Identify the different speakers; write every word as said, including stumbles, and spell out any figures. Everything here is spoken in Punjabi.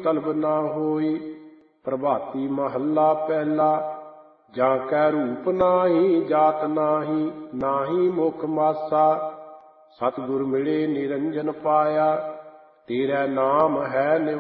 Speaker 1: ਤਲਬ ਨਾ ਹੋਈ। ਪ੍ਰਭਾਤੀ ਮਹੱਲਾ ਪਹਿਲਾ। ਜਾਂ ਕੈ ਰੂਪ ਨਾਹੀ ਜਾਤ ਨਾਹੀ, ਨਾਹੀ ਮੁਖ ਮਾਸਾ। ਸਤਿਗੁਰ ਮਿਲੇ ਨਿਰੰਜਨ ਪਾਇਆ, ਤੇਰਾ ਨਾਮ ਹੈ ਨਿਵਾਸਾ।